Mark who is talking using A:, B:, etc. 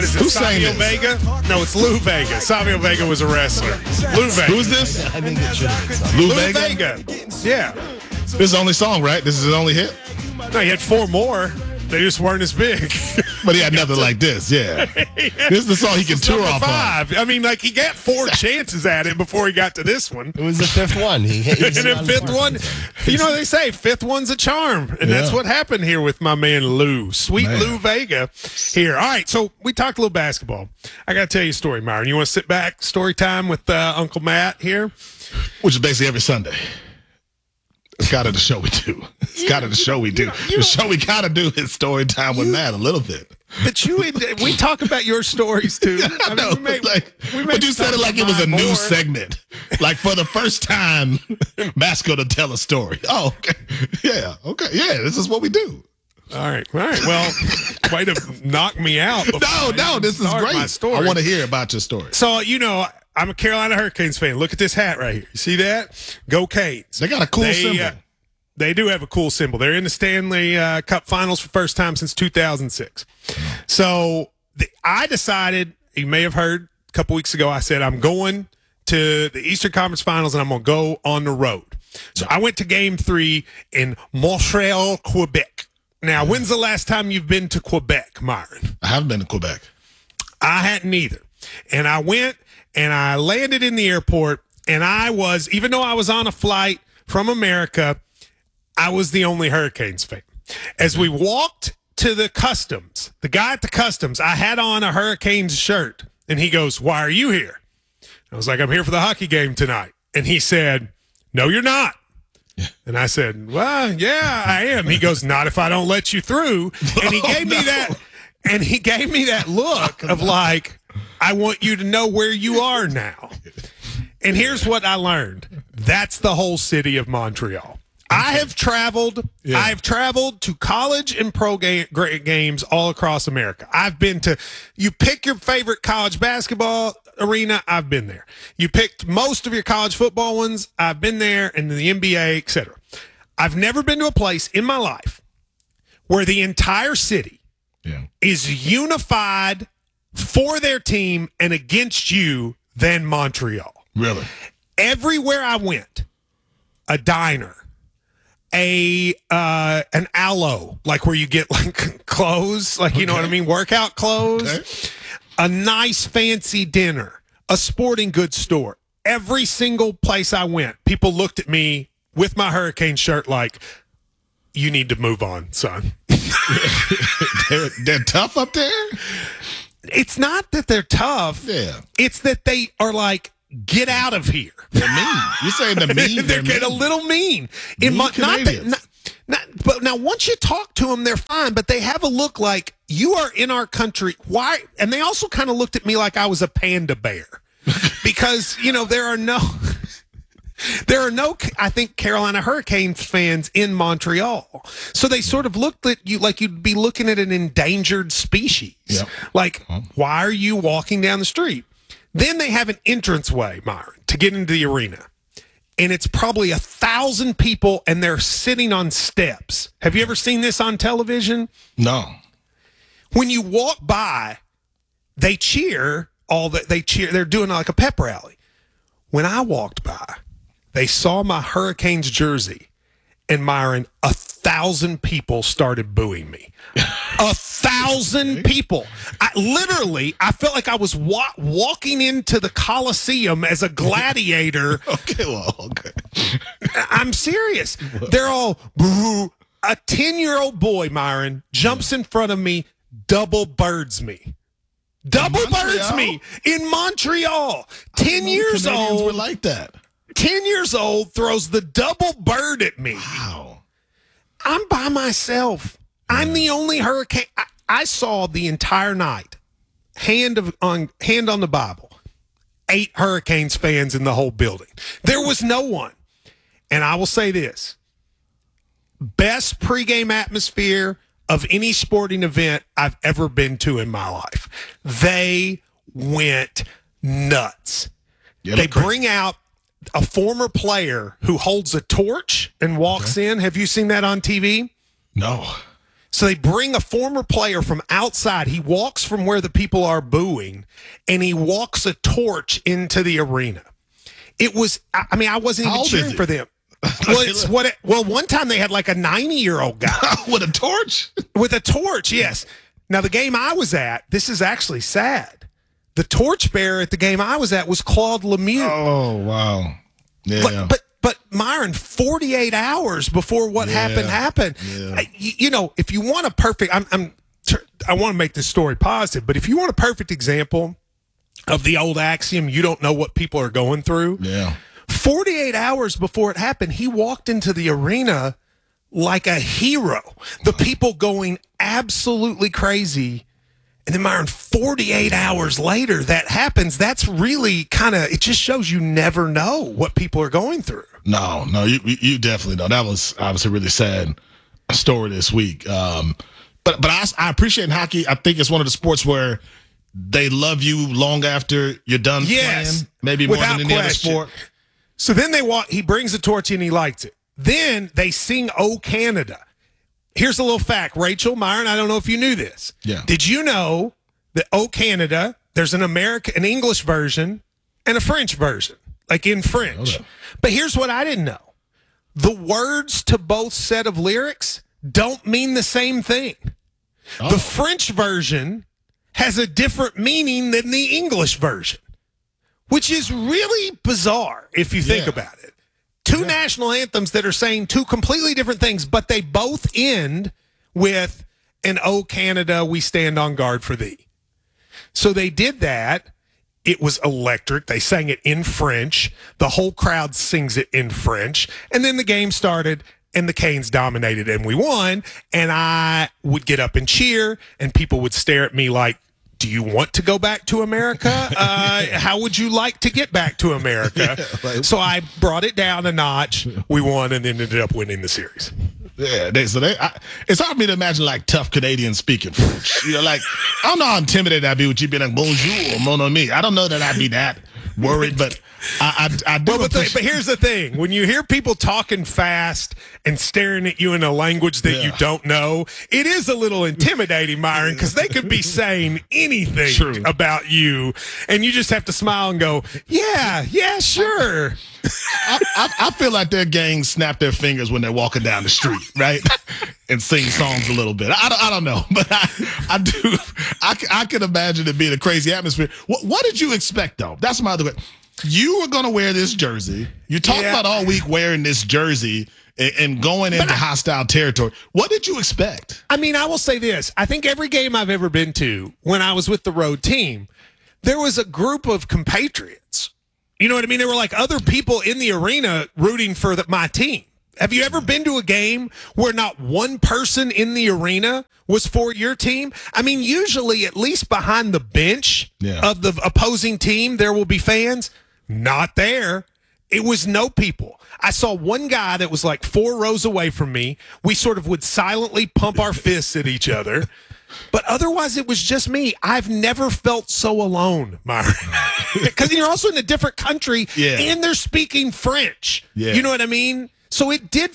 A: Is it
B: Who's saying
A: Savio
B: this?
A: Vega? No, it's Lou Vega. Savio Vega was a wrestler. Lou Vega.
B: Who's this?
C: I think it should have been something.
B: Lou
A: Lou
B: Vega?
A: Vega. Yeah.
B: This is the only song, right? This is his only hit?
A: No, he had 4 more. They just weren't as big.
B: But he had nothing like this, yeah. This is the song he can tour
A: Number
B: off on.
A: 5. I mean, like, he got 4 chances at it before he got to this one.
C: It was the 5th one. He
A: And then 5th one, you know, they say 5th one's a charm. And that's
B: Yeah.
A: what happened here with my man Lou. Sweet
B: Man.
A: Lou Vega here. All right, so we talked a little basketball. I got to tell you a story, Myron. You want to sit back, story time with Uncle Matt here?
B: Which is basically every Sunday. It's kind of the show we do. It's kind of the show we do. The show we kind of do is story time with Matt a little bit.
A: But we talk about your stories too.
B: I know. But you said it like it was a new segment. Like for the first time, Matt's going to tell a story. Oh, okay. Yeah, okay. Yeah, this is what we do.
A: All right. Well, way to knock me out.
B: No, this is great.
A: My story.
B: I want to hear about your story.
A: So, you know, I'm a Carolina Hurricanes fan. Look at this hat right here. You see that? Go Canes.
B: They got a cool symbol.
A: They do have a cool symbol. They're in the Stanley Cup Finals for the first time since 2006. So I decided, you may have heard a couple weeks ago, I said I'm going to the Eastern Conference Finals and I'm going to go on the road. So I went to Game 3 in Montreal, Quebec. Now, when's the last time you've been to Quebec, Myron?
B: I haven't been to Quebec.
A: I hadn't either. And I went and I landed in the airport, and I was, even though I was on a flight from America, I was the only Hurricanes fan. As we walked to the customs, the guy at the customs, I had on a Hurricanes shirt, and he goes, "Why are you here?" I was like, "I'm here for the hockey game tonight." And he said, "No, you're not." And I said, "Well, yeah, I am." He goes, "Not if I don't let you through." And he gave me that, and he gave me that look of like, I want you to know where you are now. And here's what I learned. That's the whole city of Montreal. I have traveled.
B: Yeah.
A: I've traveled to college and pro games all across America. I've been to, you pick your favorite college basketball arena, I've been there. You picked most of your college football ones, I've been there, and the NBA, etc. I've never been to a place in my life where the entire city is unified for their team and against you than Montreal.
B: Really?
A: Everywhere I went, a diner, an aloe, like where you get like clothes, like, you know what I mean, workout clothes, a nice fancy dinner, a sporting goods store. Every single place I went, people looked at me with my Hurricane shirt like, "You need to move on, son."
B: They're tough up there?
A: It's not that they're tough.
B: Yeah.
A: It's that they are like, "Get out of here."
B: They're mean. You're saying they're mean?
A: They're getting a little mean. But now once you talk to them, they're fine, but they have a look like, "You are in our country. Why?" And they also kind of looked at me like I was a panda bear because, you know, there are no, I think, Carolina Hurricanes fans in Montreal. So they sort of looked at you like you'd be looking at an endangered species.
B: Yep.
A: Like, why are you walking down the street? Then they have an entranceway, Myron, to get into the arena. And it's probably 1,000 people, and they're sitting on steps. Have you ever seen this on television?
B: No.
A: When you walk by, they cheer they're doing like a pep rally. When I walked by, they saw my Hurricanes jersey, and Myron, 1,000 people started booing me. 1,000 people. I felt like I was walking into the Coliseum as a gladiator.
B: Okay.
A: I'm serious. They're all boo. A 10-year-old boy, Myron, jumps in front of me, double birds me. Double birds me in Montreal. 10 years old.
B: Were like that.
A: 10 years old, throws the double bird at me.
B: Wow.
A: I'm by myself. I'm the only Hurricane. I saw the entire night, hand on the Bible, 8 Hurricanes fans in the whole building. There was no one. And I will say this, best pregame atmosphere of any sporting event I've ever been to in my life. They went nuts. They bring out a former player who holds a torch and walks in. Have you seen that on TV?
B: No.
A: So they bring a former player from outside. He walks from where the people are booing, and he walks a torch into the arena. It was, I mean, I wasn't even cheering for them. Well, one time they had like a 90-year-old guy.
B: With a torch?
A: With a torch, yes. Now, the game I was at, this is actually sad. The torchbearer at the game I was at was Claude Lemieux.
B: Oh, wow. Yeah.
A: But Myron, 48 hours before what happened.
B: Yeah.
A: You know, if you want a perfect, I want to make this story positive, but if you want a perfect example of the old axiom, you don't know what people are going through.
B: Yeah.
A: 48 hours before it happened, he walked into the arena like a hero. The people going absolutely crazy. And then, Myron, 48 hours later, that happens. That's really it just shows you never know what people are going through.
B: No, you definitely don't. That was obviously a really sad story this week. But I appreciate in hockey. I think it's one of the sports where they love you long after you're done playing. Maybe more than any other sport.
A: So then he brings the torch in, he lights it. Then they sing "O Canada." Here's a little fact, Rachel, Myron, I don't know if you knew this.
B: Yeah.
A: Did you know that "O Canada," there's an English version and a French version, like in French.
B: Okay.
A: But here's what I didn't know. The words to both set of lyrics don't mean the same thing.
B: Oh.
A: The French version has a different meaning than the English version, which is really bizarre if you think about it. Two national anthems that are saying two completely different things, but they both end with an "O Canada, we stand on guard for thee." So they did that. It was electric. They sang it in French. The whole crowd sings it in French. And then the game started, and the Canes dominated, and we won. And I would get up and cheer, and people would stare at me like, "Do you want to go back to America? How would you like to get back to America?" So I brought it down a notch. We won and then ended up winning the series.
B: Yeah, it's hard for me to imagine like tough Canadians speaking French. You know, like I don't know how intimidated I'd be with you being like bonjour, mon ami. I don't know that I'd be that worried, but I do.
A: But here's the thing: when you hear people talking fast and staring at you in a language that you don't know, it is a little intimidating, Myron, because they could be saying anything about you, and you just have to smile and go, "Yeah, sure."
B: I feel like their gangs snap their fingers when they're walking down the street, right? And sing songs a little bit. I don't know, but I do. I can imagine it being a crazy atmosphere. What did you expect, though? That's my other question. You were going to wear this jersey. You talked about all week wearing this jersey and going into hostile territory. What did you expect?
A: I mean, I will say this. I think every game I've ever been to, when I was with the road team, there was a group of compatriots. You know what I mean? There were like other people in the arena rooting for my team. Have you ever been to a game where not one person in the arena was for your team? I mean, usually at least behind the bench of the opposing team, there will be fans. Not there. It was no people. I saw one guy that was like 4 rows away from me. We sort of would silently pump our fists at each other. But otherwise, it was just me. I've never felt so alone, Myron. Because you're also in a different country, and they're speaking French. You know what I mean? So it did